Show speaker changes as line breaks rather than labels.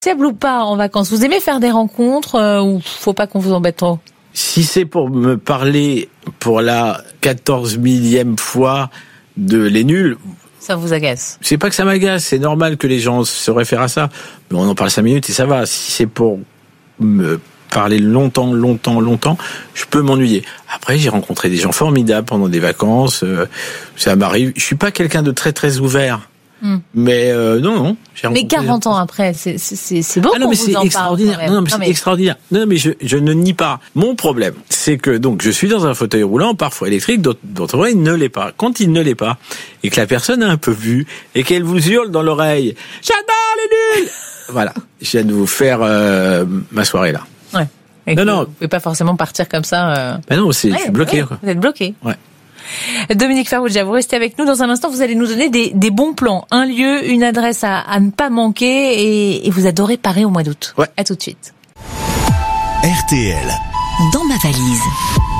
Sociable ou pas en vacances? Vous aimez faire des rencontres ou faut pas qu'on vous embête trop?
Si c'est pour me parler pour la 14 millième fois de les nuls,
ça vous agace?
C'est pas que ça m'agace, c'est normal que les gens se réfèrent à ça. Mais on en parle 5 minutes et ça va. Si c'est pour me parler longtemps, je peux m'ennuyer. Après, j'ai rencontré des gens formidables pendant des vacances. Ça m'arrive. Je suis pas quelqu'un de très très ouvert. Mais non.
Mais 40 ans après, c'est beau.
Ah non, mais c'est extraordinaire. C'est extraordinaire. Non, mais je ne nie pas. Mon problème, c'est que donc je suis dans un fauteuil roulant, parfois électrique, d'autres fois il ne l'est pas. Quand il ne l'est pas, et que la personne a un peu vu, et qu'elle vous hurle dans l'oreille, j'adore les nuls. Voilà, je viens de vous faire ma soirée là.
Ouais. Et non. Vous pouvez pas forcément partir comme ça.
Ben non, je suis bloqué.
Vous êtes bloqué.
Ouais.
Dominique Farrugia, vous restez avec nous. Dans un instant, vous allez nous donner des bons plans. Un lieu, une adresse à ne pas manquer et vous adorez Paris au mois d'août.
Ouais.
À tout de suite.
RTL.
Dans ma valise.